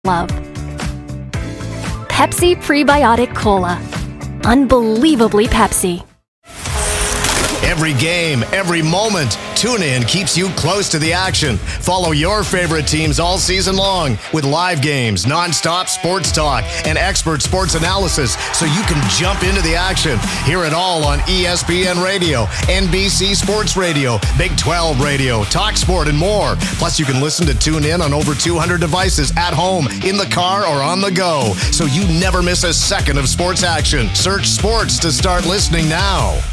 love. Pepsi Prebiotic Cola. Unbelievably Pepsi. Every game, every moment, TuneIn keeps you close to the action. Follow your favorite teams all season long with live games, nonstop sports talk, and expert sports analysis so you can jump into the action. Hear it all on ESPN Radio, NBC Sports Radio, Big 12 Radio, TalkSport, and more. Plus, you can listen to TuneIn on over 200 devices at home, in the car, or on the go, so you never miss a second of sports action. Search sports to start listening now.